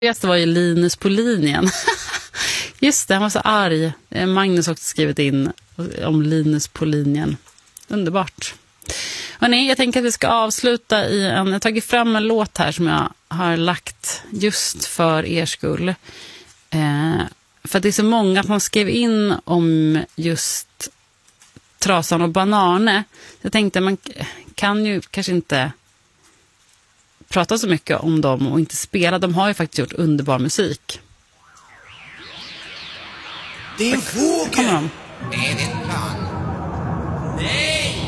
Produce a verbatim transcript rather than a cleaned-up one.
Det var ju Linus på linjen. Just det, han var så arg. Magnus har också skrivit in om Linus på linjen. Underbart. Hörrni, jag tänker att vi ska avsluta i en... Jag har tagit fram en låt här som jag har lagt just för er skull. Eh, för att det är så många att man skrev in om just Trasan och Banane. Jag tänkte man kan ju kanske inte prata så mycket om dem och inte spela. De har ju faktiskt gjort underbar musik. Det är en fågel! Kom on. Är det en plan? Nej!